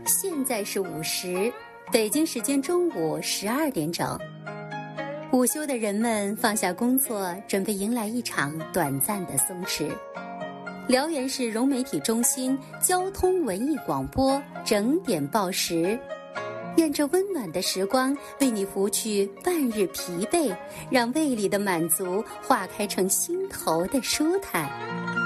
现在是午时，北京时间中午12点整。午休的人们放下工作，准备迎来一场短暂的松弛。辽源市融媒体中心交通文艺广播整点报时，愿这温暖的时光为你拂去半日疲惫，让胃里的满足化开成心头的舒坦。